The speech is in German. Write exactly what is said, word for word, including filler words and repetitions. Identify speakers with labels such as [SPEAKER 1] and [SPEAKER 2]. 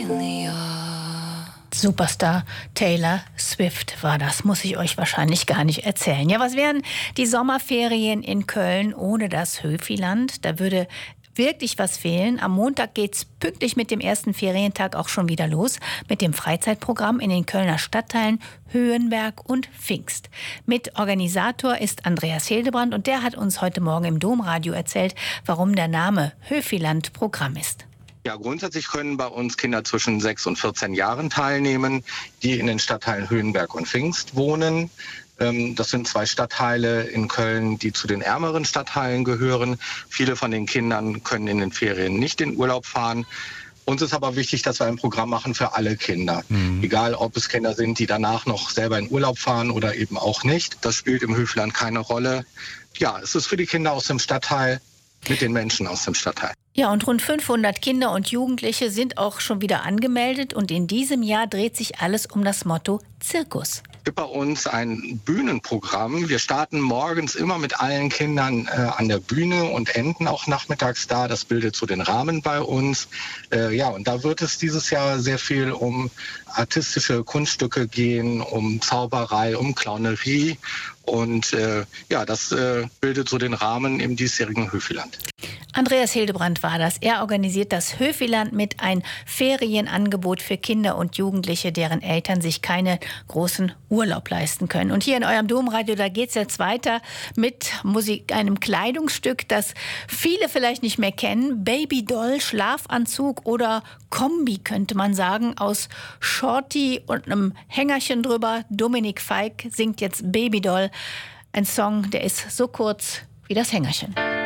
[SPEAKER 1] really are.
[SPEAKER 2] Superstar Taylor Swift war das, muss ich euch wahrscheinlich gar nicht erzählen. Ja, was wären die Sommerferien in Köln ohne das Höfiland? Da würde wirklich was fehlen. Am Montag geht's pünktlich mit dem ersten Ferientag auch schon wieder los mit dem Freizeitprogramm in den Kölner Stadtteilen Höhenberg und Pfingst. Mitorganisator ist Andreas Hildebrand und der hat uns heute Morgen im Domradio erzählt, warum der Name Höfiland Programm ist.
[SPEAKER 3] Ja, grundsätzlich können bei uns Kinder zwischen sechs und vierzehn Jahren teilnehmen, die in den Stadtteilen Höhenberg und Pfingst wohnen. Das sind zwei Stadtteile in Köln, die zu den ärmeren Stadtteilen gehören. Viele von den Kindern können in den Ferien nicht in Urlaub fahren. Uns ist aber wichtig, dass wir ein Programm machen für alle Kinder. Mhm. Egal, ob es Kinder sind, die danach noch selber in Urlaub fahren oder eben auch nicht. Das spielt im Höfland keine Rolle. Ja, es ist für die Kinder aus dem Stadtteil mit den Menschen aus dem Stadtteil.
[SPEAKER 2] Ja, und rund fünfhundert Kinder und Jugendliche sind auch schon wieder angemeldet. Und in diesem Jahr dreht sich alles um das Motto Zirkus.
[SPEAKER 3] Es gibt bei uns ein Bühnenprogramm. Wir starten morgens immer mit allen Kindern äh, an der Bühne und enden auch nachmittags da. Das bildet so den Rahmen bei uns. Äh, ja, und da wird es dieses Jahr sehr viel um artistische Kunststücke gehen, um Zauberei, um Clownerie. Und äh, ja, das äh, bildet so den Rahmen im diesjährigen Höfiland.
[SPEAKER 2] Andreas Hildebrand war das. Er organisiert das Höfiland mit ein Ferienangebot für Kinder und Jugendliche, deren Eltern sich keine großen Urlaub leisten können. Und hier in eurem Domradio, da geht's jetzt weiter mit Musik, einem Kleidungsstück, das viele vielleicht nicht mehr kennen. Babydoll, Schlafanzug oder Kombi, könnte man sagen, aus Shorty und einem Hängerchen drüber. Dominik Feig singt jetzt Babydoll. Ein Song, der ist so kurz wie das Hängerchen.